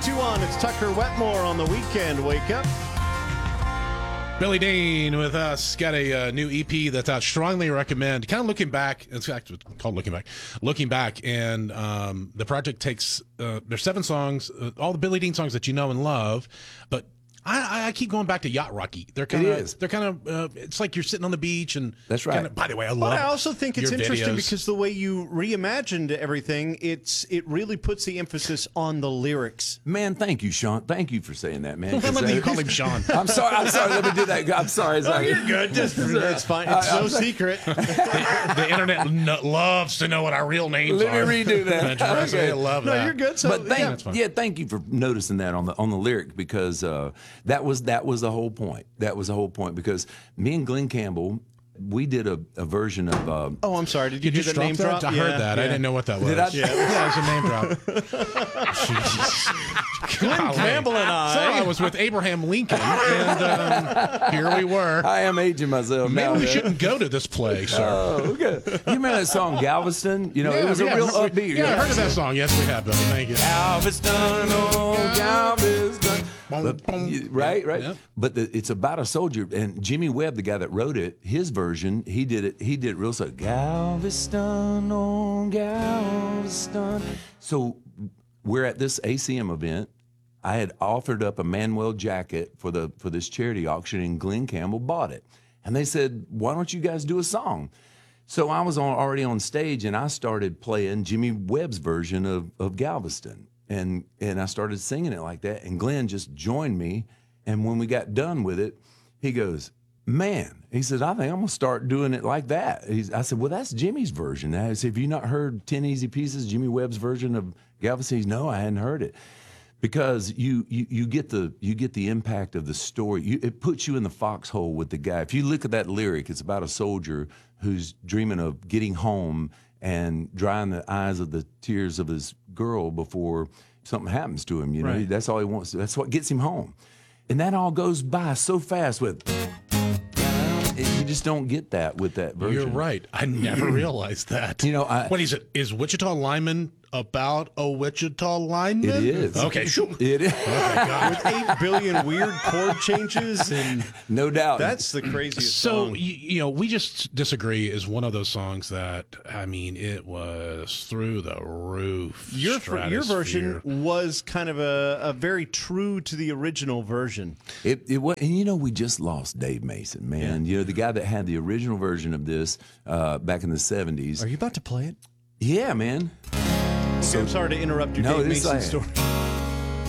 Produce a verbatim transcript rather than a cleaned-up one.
two one, it's Tucker Wetmore on the weekend. Wake up. Billy Dean with us. Got a uh, new E P that's out. Strongly recommend. Kind of looking back. In fact, it's called Looking Back. Looking back, and um, the project takes, uh, there's seven songs, uh, all the Billy Dean songs that you know and love, but I, I keep going back to Yacht Rocky. They're kind of, they're kind of, uh, it's like you're sitting on the beach and that's right. Kinda, by the way, I love. But I also think it's your interesting videos. because the way you reimagined everything, it's it really puts the emphasis on the lyrics. Man, thank you, Sean. Thank you for saying that, man. Let me call him Sean. I'm sorry. I'm sorry. Let me do that. I'm sorry. Oh, you're good. Just, it's fine. It's I, no I'm secret. the, the internet no, loves to know what our real names Let are. me redo that. Okay. I love no, that. you're good. So, but thank, yeah. yeah, thank you for noticing that on the on the lyric because uh, that was that was the whole point. That was the whole point because me and Glenn Campbell, we did a, a version of. Uh, oh, I'm sorry. Did you Did do you the name drop drop? that? I yeah, heard that. Yeah. I didn't know what that was. Did I? Yeah, yeah, it was a name drop. Glenn Campbell and I. So I was with Abraham Lincoln, and um, here we were. I am aging myself Maybe now. we man. shouldn't go to this place, sir. Oh, okay. You remember that song Galveston? You know, Yeah, it was a yeah, real we- upbeat. Yeah, I heard of that song. Yes, we have, Billy. Thank you. Galveston, oh, Galveston. But, right, right. Yeah. But the, it's about a soldier, and Jimmy Webb, the guy that wrote it, his version, he did it. He did it real slow. Galveston, oh, Galveston. So we're at this A C M event. I had offered up a Manuel jacket for the for this charity auction, and Glenn Campbell bought it. And they said, "Why don't you guys do a song?" So I was on, already on stage, and I started playing Jimmy Webb's version of, of Galveston. And and I started singing it like that, and Glenn just joined me. And when we got done with it, he goes, "Man," he said, "I think I'm gonna start doing it like that." He's, I said, "Well, that's Jimmy's version." I said, "Have you not heard ten Easy Pieces, Jimmy Webb's version of Galveston?" He's, "No, I hadn't heard it." Because you, you you get the you get the impact of the story. You, it puts you in the foxhole with the guy. If you look at that lyric, it's about a soldier who's dreaming of getting home and drying the eyes of the tears of his girl before something happens to him. You know, Right. that's all he wants. That's what gets him home, and that all goes by so fast. With you just don't get that with that version. You're right. I never realized that. You know, I- what is it? Is Wichita lineman about a Wichita lineman? It is. Okay, sure. It is. With eight billion weird chord changes, and No doubt. that's the craziest So, song. you, you know, We Just Disagree is one of those songs that, I mean, it was through the roof. Your fir- your version stratosphere. was kind of a, a very true to the original version. It, it was, and you know, we just lost Dave Mason, man. Yeah. You know, the guy that had the original version of this uh, back in the seventies. Are you about to play it? Yeah, man. Okay, I'm sorry to interrupt your No, Dave this Mason is story.